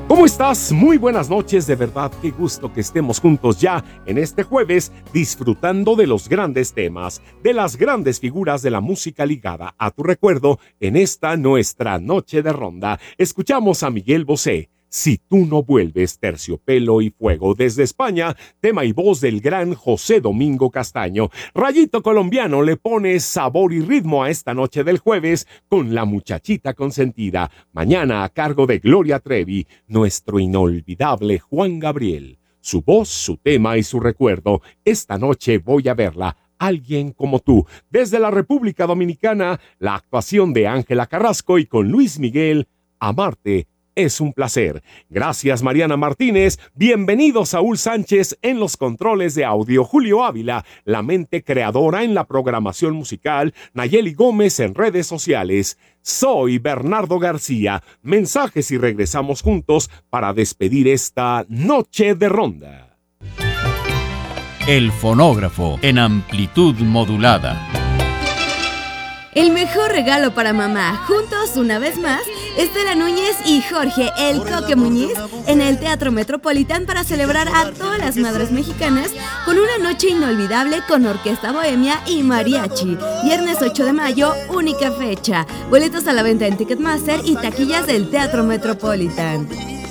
¿Cómo estás? Muy buenas noches, de verdad qué gusto que estemos juntos ya en este jueves disfrutando de los grandes temas, de las grandes figuras de la música ligada a tu recuerdo en esta nuestra noche de ronda. Escuchamos a Miguel Bosé, Si tú no vuelves, Terciopelo y Fuego. Desde España, tema y voz del gran José Domingo Castaño. Rayito Colombiano le pone sabor y ritmo a esta noche del jueves con La Muchachita Consentida. Mañana a cargo de Gloria Trevi, nuestro inolvidable Juan Gabriel. Su voz, su tema y su recuerdo. Esta noche voy a verla. Alguien como tú. Desde la República Dominicana, la actuación de Ángela Carrasco y con Luis Miguel, Amarte es un placer. Gracias, Mariana Martínez. Bienvenido, Saúl Sánchez en los controles de audio. Julio Ávila, la mente creadora en la programación musical. Nayeli Gómez en redes sociales. Soy Bernardo García. Mensajes y regresamos juntos para despedir esta noche de ronda. El fonógrafo en amplitud modulada. El mejor regalo para mamá, juntos una vez más, Estela Núñez y Jorge El Coque Muñiz en el Teatro Metropolitan para celebrar a todas las madres mexicanas con una noche inolvidable con orquesta bohemia y mariachi. Viernes 8 de mayo, única fecha. Boletos a la venta en Ticketmaster y taquillas del Teatro Metropolitan.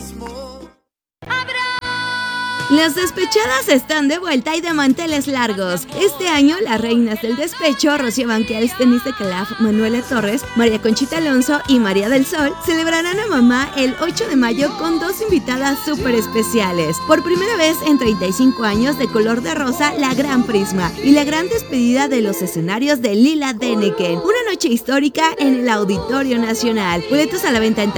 Las despechadas están de vuelta y de manteles largos. Este año, las reinas del despecho, Rocío Banquels, Denise de Calaf, Manuela Torres, María Conchita Alonso y María del Sol, celebrarán a mamá el 8 de mayo con dos invitadas súper especiales. Por primera vez en 35 años, de color de rosa, la Gran Prisma y la gran despedida de los escenarios de Lila Denneken. Una noche histórica en el Auditorio Nacional. Boletos a la venta en